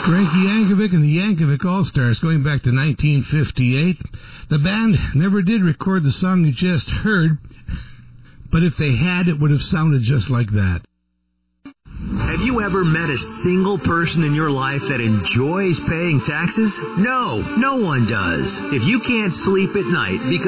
Frankie Yankovic and the Yankovic All-Stars going back to 1958. The band never did record the song you just heard, but if they had, it would have sounded just like that. Have you ever met a single person in your life that enjoys paying taxes? No one does. If you can't sleep at night because